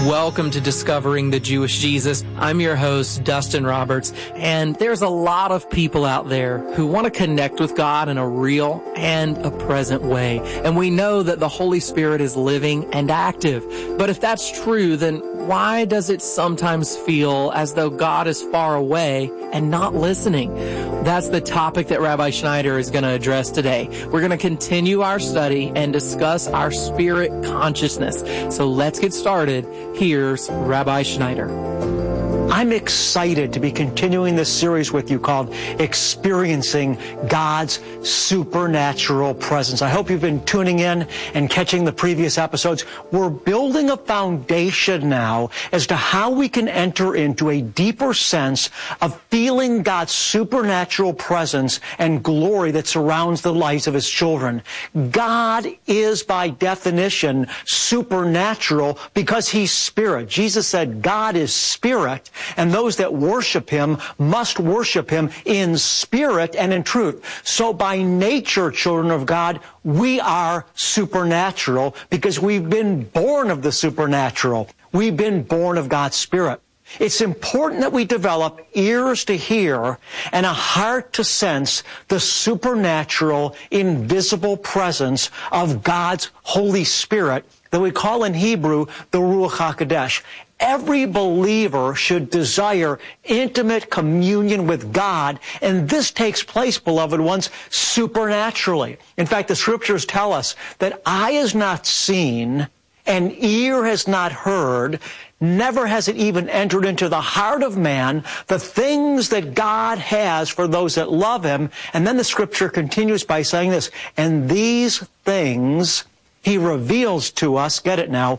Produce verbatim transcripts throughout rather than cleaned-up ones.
Welcome to Discovering the Jewish Jesus. I'm your host, Dustin Roberts, and there's a lot of people out there who want to connect with God in a real and a present way. And we know that the Holy Spirit is living and active. But if that's true, then why does it sometimes feel as though God is far away and not listening? That's the topic that Rabbi Schneider is going to address today. We're going to continue our study and discuss our spirit consciousness. So let's get started. Here's Rabbi Schneider. I'm excited to be continuing this series with you called Experiencing God's Supernatural Presence. I hope you've been tuning in and catching the previous episodes. We're building a foundation now as to how we can enter into a deeper sense of feeling God's supernatural presence and glory that surrounds the lives of His children. God is by definition supernatural because He's spirit. Jesus said God is spirit, and those that worship Him must worship Him in spirit and in truth. So by nature, children of God, we are supernatural because we've been born of the supernatural. We've been born of God's Spirit. It's important that we develop ears to hear and a heart to sense the supernatural, invisible presence of God's Holy Spirit that we call in Hebrew the Ruach HaKodesh. Every believer should desire intimate communion with God, and this takes place, beloved ones, supernaturally. In fact, the Scriptures tell us that eye is not seen and ear has not heard, never has it even entered into the heart of man, the things that God has for those that love Him. And then the Scripture continues by saying this, and these things He reveals to us, get it now,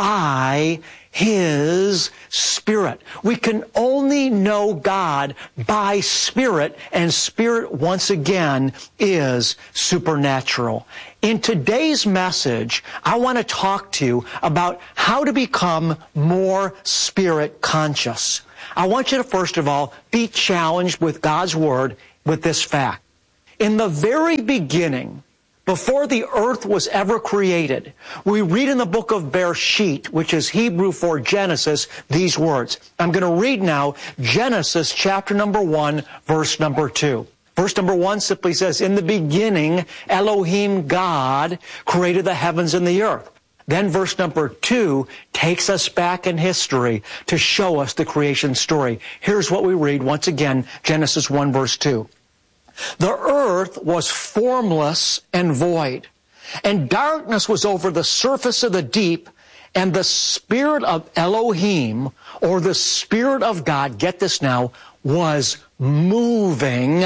by His Spirit. We can only know God by Spirit, and Spirit, once again, is supernatural. In today's message, I want to talk to you about how to become more Spirit conscious. I want you to, first of all, be challenged with God's Word with this fact. In the very beginning, before the earth was ever created, we read in the book of Bereshit, which is Hebrew for Genesis, these words. I'm going to read now Genesis chapter number one, verse number two. Verse number one simply says, in the beginning, Elohim, God, created the heavens and the earth. Then verse number two takes us back in history to show us the creation story. Here's what we read once again, Genesis one, verse two. The earth was formless and void, and darkness was over the surface of the deep, and the Spirit of Elohim, or the Spirit of God, get this now, was moving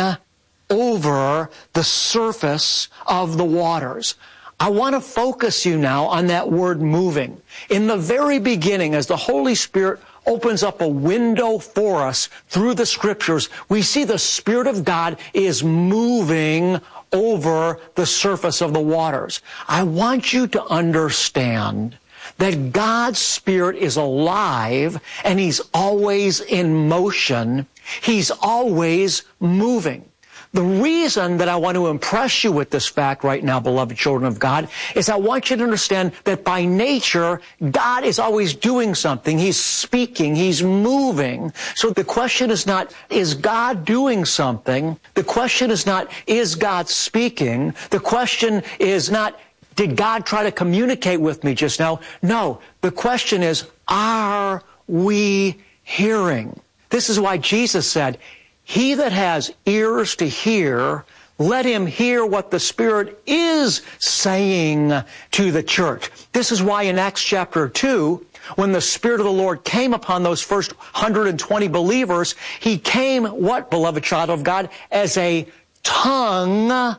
over the surface of the waters. I want to focus you now on that word moving. In the very beginning, as the Holy Spirit opens up a window for us through the Scriptures, we see the Spirit of God is moving over the surface of the waters. I want you to understand that God's Spirit is alive and He's always in motion. He's always moving. The reason that I want to impress you with this fact right now, beloved children of God, is I want you to understand that by nature, God is always doing something. He's speaking. He's moving. So the question is not, is God doing something? The question is not, is God speaking? The question is not, did God try to communicate with me just now? No. The question is, are we hearing? This is why Jesus said, he that has ears to hear, let him hear what the Spirit is saying to the church. This is why in Acts chapter two, when the Spirit of the Lord came upon those first one hundred twenty believers, He came, what, beloved child of God? As a tongue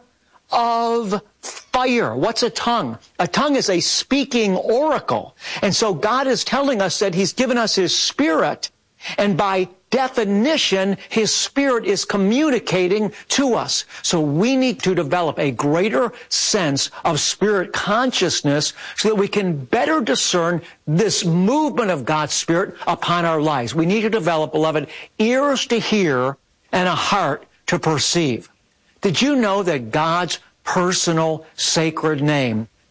of fire. What's a tongue? A tongue is a speaking oracle. And so God is telling us that He's given us His Spirit, and by definition, His Spirit is communicating to us. So we need to develop a greater sense of spirit consciousness so that we can better discern this movement of God's Spirit upon our lives. We need to develop, beloved, ears to hear and a heart to perceive. Did you know that God's personal sacred name,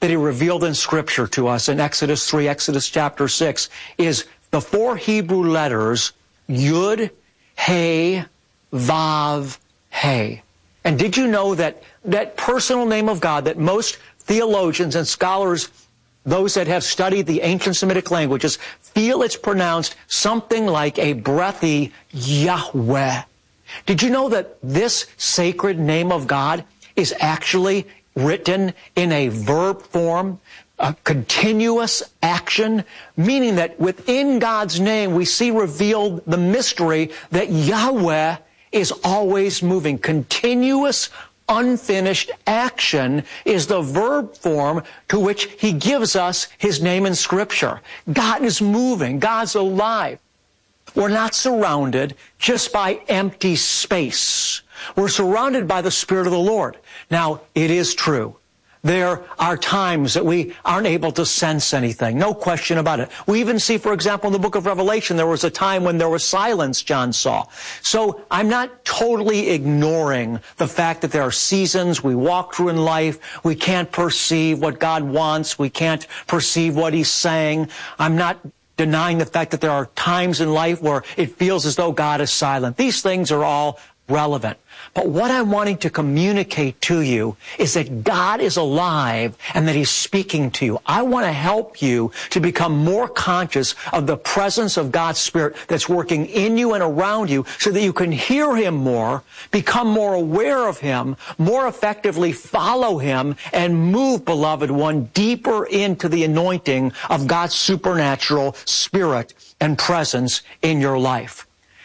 that he revealed in Scripture to us in Exodus three, Exodus chapter six, is the four Hebrew letters Yud, He, Vav, He. And did you know that that personal name of God that most theologians and scholars, those that have studied the ancient Semitic languages, feel it's pronounced something like a breathy Yahweh? Did you know that this sacred name of God is actually written in a verb form, a continuous action, meaning that within God's name we see revealed the mystery that Yahweh is always moving. Continuous, unfinished action is the verb form to which he gives us his name in Scripture. God is moving. God's alive. We're not surrounded just by empty space. We're surrounded by the Spirit of the Lord. Now, it is true. There are times that we aren't able to sense anything. No question about it. We even see, for example, in the book of Revelation, there was a time when there was silence, John saw. So I'm not totally ignoring the fact that there are seasons we walk through in life. We can't perceive what God wants. We can't perceive what he's saying. I'm not denying the fact that there are times in life where it feels as though God is silent. These things are all relevant. But what I'm wanting to communicate to you is that God is alive and that he's speaking to you. I want to help you to become more conscious of the presence of God's Spirit that's working in you and around you so that you can hear him more, become more aware of him, more effectively follow him, and move, beloved one, deeper into the anointing of God's supernatural Spirit and presence in your life.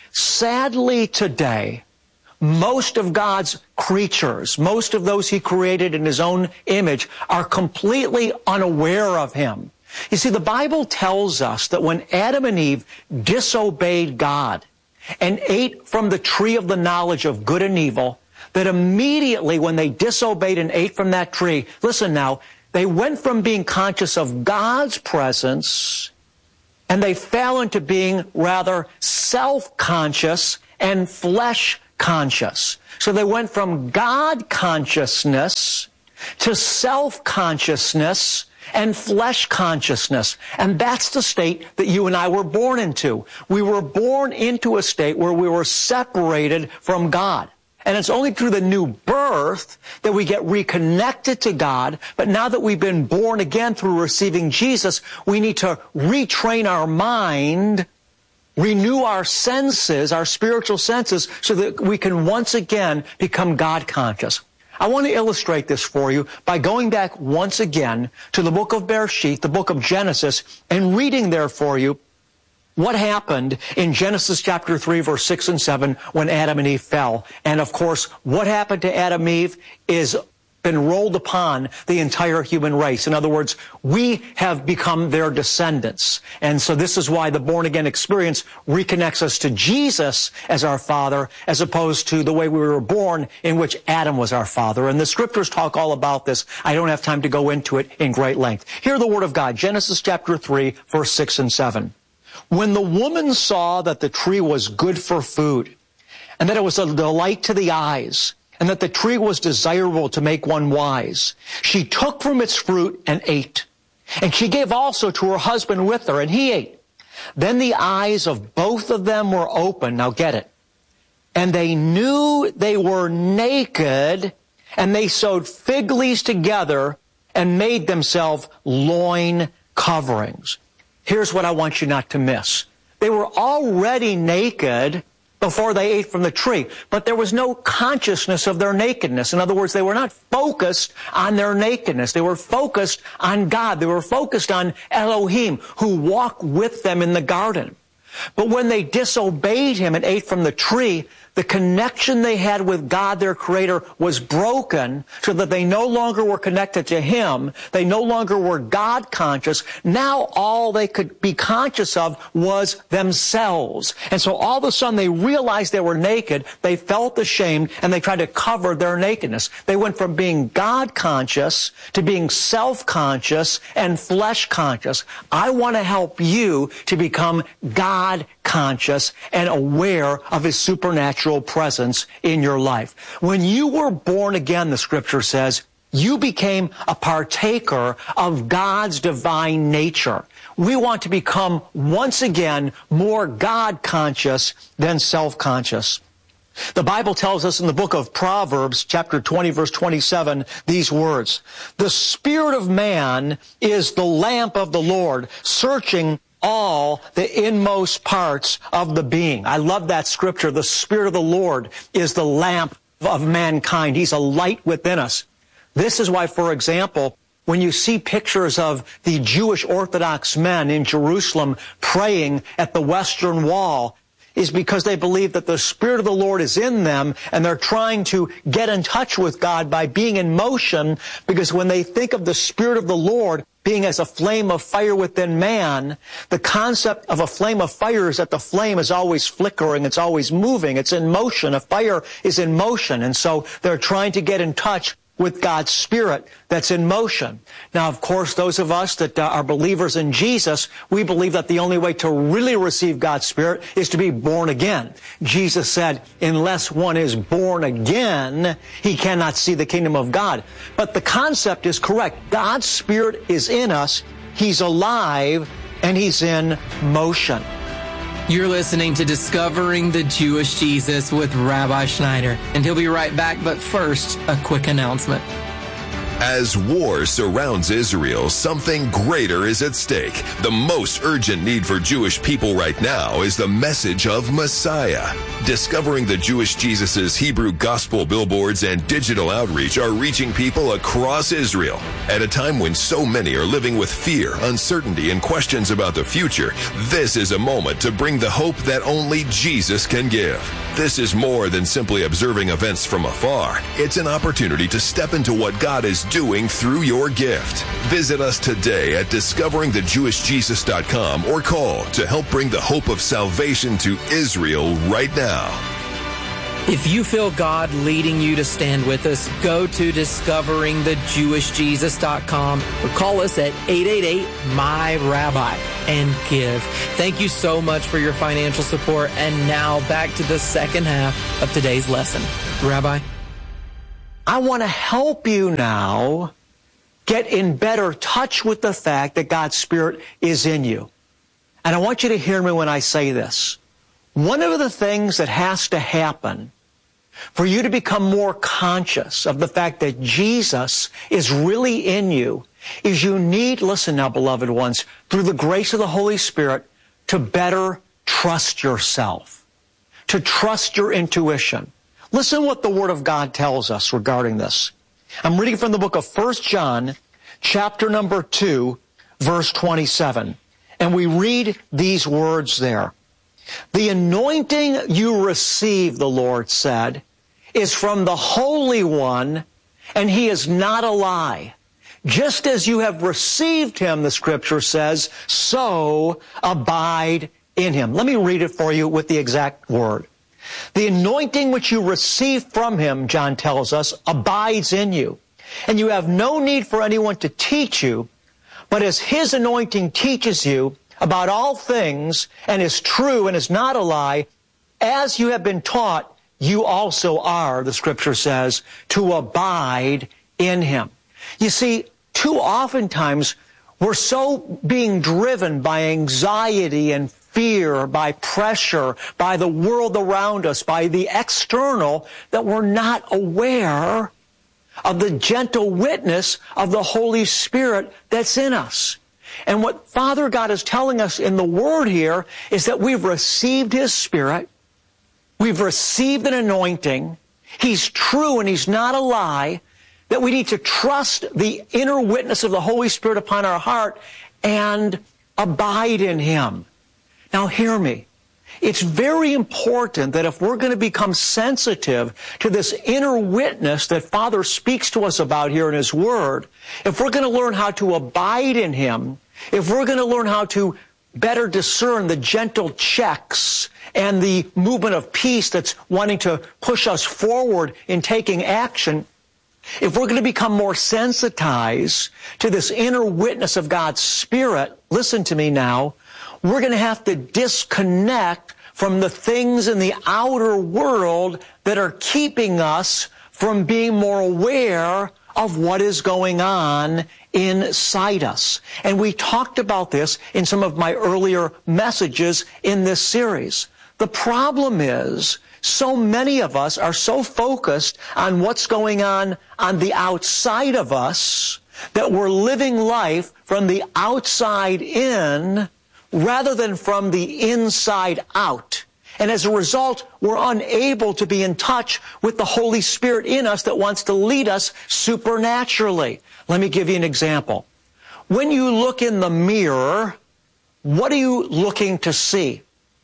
Sadly today, most of God's creatures, most of those he created in his own image, are completely unaware of him. You see, the Bible tells us that when Adam and Eve disobeyed God and ate from the tree of the knowledge of good and evil, that immediately when they disobeyed and ate from that tree, listen now, they went from being conscious of God's presence and they fell into being rather self-conscious and flesh conscious. So they went from God consciousness to self-consciousness and flesh consciousness. And that's the state that you and I were born into. We were born into a state where we were separated from God. And it's only through the new birth that we get reconnected to God. But now that we've been born again through receiving Jesus, we need to retrain our mind, renew our senses, our spiritual senses, so that we can once again become God conscious. I want to illustrate this for you by going back once again to the book of Bereshit, the book of Genesis, and reading there for you what happened in Genesis chapter three, verse six and seven, when Adam and Eve fell. And of course, what happened to Adam and Eve is been rolled upon the entire human race. In other words, we have become their descendants. And so this is why the born-again experience reconnects us to Jesus as our Father, as opposed to the way we were born, in which Adam was our father. And the Scriptures talk all about this. I don't have time to go into it in great length. Hear the Word of God, Genesis chapter three, verse six and seven. When the woman saw that the tree was good for food, and that it was a delight to the eyes, and that the tree was desirable to make one wise, she took from its fruit and ate. And she gave also to her husband with her, and he ate. Then the eyes of both of them were open. Now get it. And they knew they were naked, and they sewed fig leaves together and made themselves loin coverings. Here's what I want you not to miss. They were already naked before they ate from the tree, but there was no consciousness of their nakedness. In other words, they were not focused on their nakedness. They were focused on God. They were focused on Elohim, who walked with them in the garden. But when they disobeyed him and ate from the tree, the connection they had with God, their Creator, was broken, so that they no longer were connected to him. They no longer were God conscious. Now all they could be conscious of was themselves. And so all of a sudden they realized they were naked, they felt ashamed, and they tried to cover their nakedness. They went from being God conscious to being self-conscious and flesh conscious. I want to help you to become God conscious and aware of his supernatural presence in your life. When you were born again, the Scripture says, you became a partaker of God's divine nature. We want to become, once again, more God-conscious than self-conscious. The Bible tells us in the book of Proverbs, chapter twenty, verse twenty-seven, these words, "The spirit of man is the lamp of the Lord, searching all the inmost parts of the being." I love that scripture. The Spirit of the Lord is the lamp of mankind. He's a light within us. This is why, for example, when you see pictures of the Jewish Orthodox men in Jerusalem praying at the Western Wall, is because they believe that the Spirit of the Lord is in them, and they're trying to get in touch with God by being in motion, because when they think of the Spirit of the Lord being as a flame of fire within man, the concept of a flame of fire is that the flame is always flickering, it's always moving, it's in motion. A fire is in motion, and so they're trying to get in touch with God's Spirit that's in motion. Now, of course, those of us that uh, are believers in Jesus, we believe that the only way to really receive God's Spirit is to be born again. Jesus said, unless one is born again, he cannot see the kingdom of God. But the concept is correct. God's Spirit is in us, he's alive, and he's in motion. You're listening to Discovering the Jewish Jesus with Rabbi Schneider, and he'll be right back, but first, a quick announcement. As war surrounds Israel, something greater is at stake. The most urgent need for Jewish people right now is the message of Messiah. Discovering the Jewish Jesus' Hebrew gospel billboards and digital outreach are reaching people across Israel. At a time when so many are living with fear, uncertainty, and questions about the future, this is a moment to bring the hope that only Jesus can give. This is more than simply observing events from afar. It's an opportunity to step into what God is doing through your gift. Visit us today at discovering the jewish jesus dot com or call to help bring the hope of salvation to Israel right now. If you feel God leading you to stand with us, go to discovering the jewish jesus dot com or call us at eight eight eight, M Y, Rabbi and give. Thank you so much for your financial support. And now back to the second half of today's lesson. Rabbi? I want to help you now get in better touch with the fact that God's Spirit is in you. And I want you to hear me when I say this. One of the things that has to happen for you to become more conscious of the fact that Jesus is really in you is you need, listen now, beloved ones, through the grace of the Holy Spirit, to better trust yourself, to trust your intuition. Listen what the Word of God tells us regarding this. I'm reading from the book of First John, chapter number two, verse twenty-seven. And we read these words there. The anointing you receive, the Lord said, is from the Holy One, and he is not a lie. Just as you have received him, the Scripture says, so abide in him. Let me read it for you with the exact word. The anointing which you receive from him, John tells us, abides in you. And you have no need for anyone to teach you, but as his anointing teaches you about all things and is true and is not a lie, as you have been taught, you also are, the Scripture says, to abide in him. You see, too oftentimes we're so being driven by anxiety and fear, by pressure, by the world around us, by the external, that we're not aware of the gentle witness of the Holy Spirit that's in us. And what Father God is telling us in the Word here is that we've received His Spirit, we've received an anointing, He's true and He's not a lie, that we need to trust the inner witness of the Holy Spirit upon our heart and abide in Him. Now hear me. It's very important that if we're going to become sensitive to this inner witness that Father speaks to us about here in His Word, if we're going to learn how to abide in Him, if we're going to learn how to better discern the gentle checks and the movement of peace that's wanting to push us forward in taking action, if we're going to become more sensitized to this inner witness of God's Spirit, listen to me now, we're going to have to disconnect from the things in the outer world that are keeping us from being more aware of what is going on inside us. And we talked about this in some of my earlier messages in this series. The problem is, so many of us are so focused on what's going on on the outside of us that we're living life from the outside in rather than from the inside out. And as a result, we're unable to be in touch with the Holy Spirit in us that wants to lead us supernaturally. Let me give you an example. When you look in the mirror, what are you looking to see?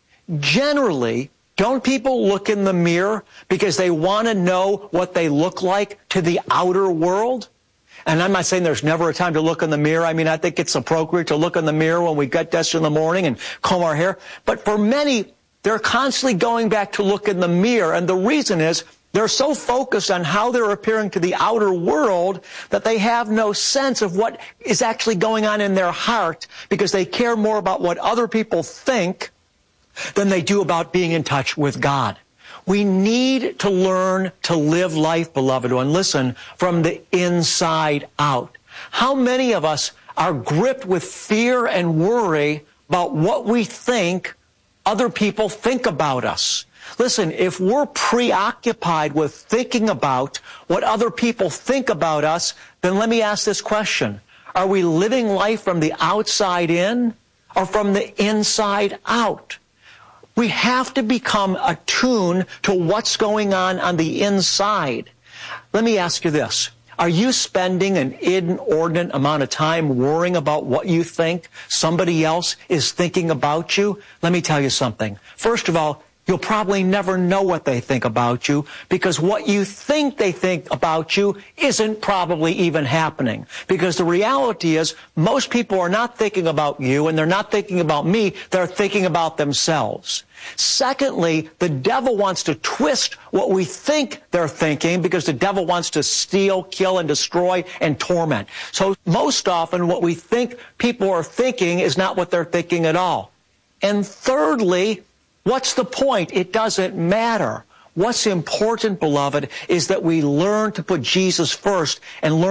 Generally, don't people look in the mirror because they want to know what they look like to the outer world? And I'm not saying there's never a time to look in the mirror. I mean, I think it's appropriate to look in the mirror when we get dressed in the morning and comb our hair. But for many, they're constantly going back to look in the mirror. And the reason is they're so focused on how they're appearing to the outer world that they have no sense of what is actually going on in their heart because they care more about what other people think than they do about being in touch with God. We need to learn to live life, beloved one, listen, from the inside out. How many of us are gripped with fear and worry about what we think other people think about us? Listen, if we're preoccupied with thinking about what other people think about us, then let me ask this question. Are we living life from the outside in or from the inside out? We have to become attuned to what's going on on the inside. Let me ask you this. Are you spending an inordinate amount of time worrying about what you think somebody else is thinking about you? Let me tell you something. First of all, you'll probably never know what they think about you because what you think they think about you isn't probably even happening. Because the reality is most people are not thinking about you and they're not thinking about me, they're thinking about themselves. Secondly, the devil wants to twist what we think they're thinking because the devil wants to steal, kill, and destroy and torment. So most often what we think people are thinking is not what they're thinking at all. And thirdly, what's the point? It doesn't matter. What's important, beloved, is that we learn to put Jesus first and learn